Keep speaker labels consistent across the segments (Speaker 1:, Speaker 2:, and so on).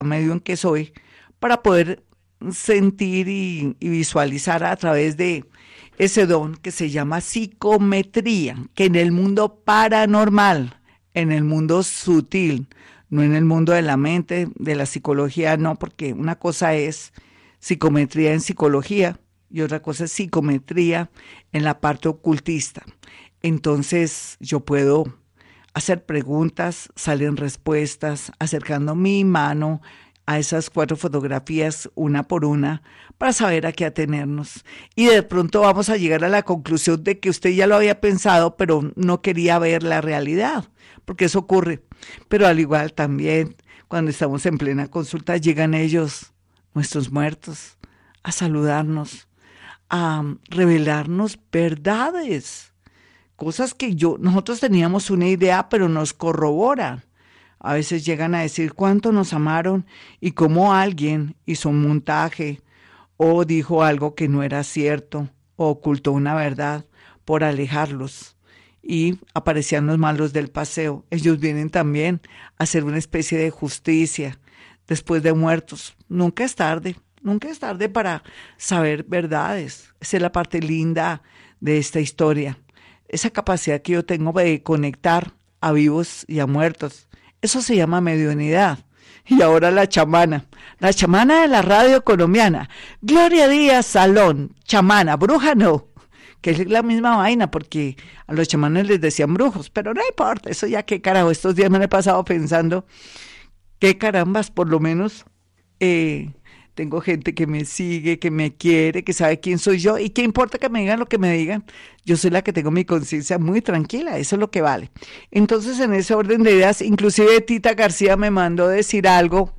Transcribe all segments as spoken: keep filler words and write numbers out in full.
Speaker 1: medium que soy, para poder sentir y, y visualizar a través de ese don que se llama psicometría, que en el mundo paranormal, en el mundo sutil, no en el mundo de la mente, de la psicología, no, porque una cosa es psicometría en psicología y otra cosa es psicometría en la parte ocultista. Entonces yo puedo hacer preguntas, salen respuestas, acercando mi mano a esas cuatro fotografías una por una para saber a qué atenernos. Y de pronto vamos a llegar a la conclusión de que usted ya lo había pensado, pero no quería ver la realidad, porque eso ocurre. Pero al igual también, cuando estamos en plena consulta, llegan ellos, nuestros muertos, a saludarnos, a revelarnos verdades, cosas que yo, nosotros teníamos una idea, pero nos corroboran. A veces llegan a decir cuánto nos amaron y cómo alguien hizo un montaje o dijo algo que no era cierto o ocultó una verdad por alejarlos. Y aparecían los malos del paseo. Ellos vienen también a hacer una especie de justicia después de muertos. Nunca es tarde, nunca es tarde para saber verdades. Esa es la parte linda de esta historia. Esa capacidad que yo tengo de conectar a vivos y a muertos. Eso se llama mediunidad. Y ahora la chamana, la chamana de la radio colombiana, Gloria Díaz Salón, chamana, bruja no, que es la misma vaina, porque a los chamanes les decían brujos, pero no importa, eso ya qué carajo, estos días me lo he pasado pensando, qué carambas, por lo menos eh, tengo gente que me sigue, que me quiere, que sabe quién soy yo, y qué importa que me digan lo que me digan, yo soy la que tengo mi conciencia muy tranquila, eso es lo que vale. Entonces, en ese orden de ideas, inclusive Tita García me mandó decir algo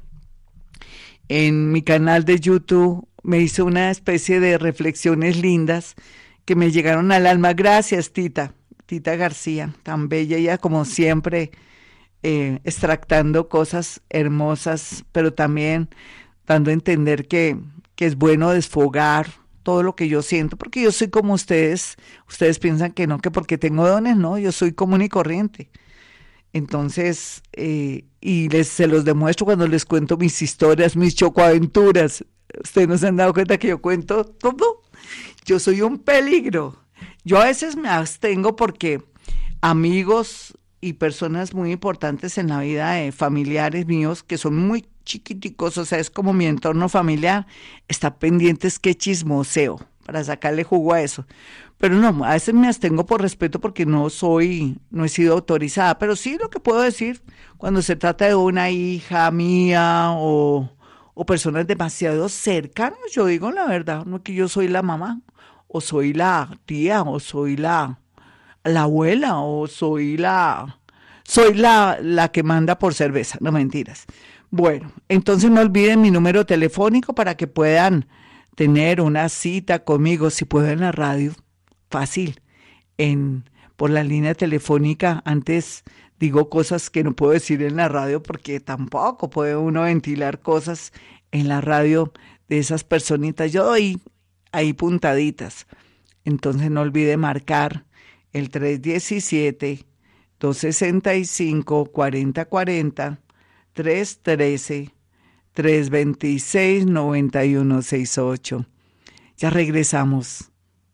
Speaker 1: en mi canal de YouTube, me hizo una especie de reflexiones lindas que me llegaron al alma. Gracias, Tita, Tita García, tan bella, ella como siempre, eh, extractando cosas hermosas, pero también dando a entender que, que es bueno desfogar todo lo que yo siento, porque yo soy como ustedes, ustedes piensan que no, que porque tengo dones, no, yo soy común y corriente. Entonces, eh, y les, se los demuestro cuando les cuento mis historias, mis chocoaventuras. Ustedes no se han dado cuenta que yo cuento todo. Yo soy un peligro. Yo a veces me abstengo porque amigos y personas muy importantes en la vida de familiares míos, que son muy chiquiticos, o sea, es como mi entorno familiar, está pendientes que chismoseo para sacarle jugo a eso. Pero no, a veces me abstengo por respeto porque no soy, no he sido autorizada, pero sí lo que puedo decir cuando se trata de una hija mía o, o personas demasiado cercanas, yo digo la verdad, no es que yo soy la mamá, o soy la tía, o soy la, la abuela, o soy la, soy la, la que manda por cerveza, no mentiras. Bueno, entonces no olviden mi número telefónico para que puedan tener una cita conmigo, si puedo en la radio, fácil, en por la línea telefónica. Antes digo cosas que no puedo decir en la radio porque tampoco puede uno ventilar cosas en la radio de esas personitas. Yo doy ahí puntaditas. Entonces no olvide marcar el tres uno siete, dos seis cinco, cuatro cero cuatro cero, tres uno tres, tres dos seis, nueve uno seis ocho. Ya regresamos.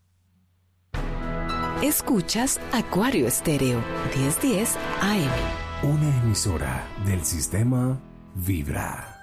Speaker 2: Escuchas Acuario Estéreo, diez diez A M.
Speaker 3: Una emisora del sistema Vibra.